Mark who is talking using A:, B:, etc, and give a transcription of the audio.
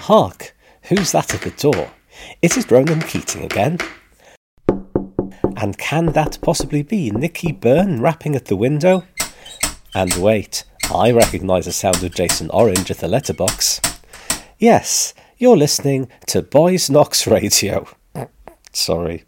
A: Hark! Who's that at the door? Is it Ronan Keating again? And can that possibly be Nicky Byrne rapping at the window? And wait, I recognise the sound of Jason Orange at the letterbox. Yes, you're listening to Boys Knox Radio. Sorry.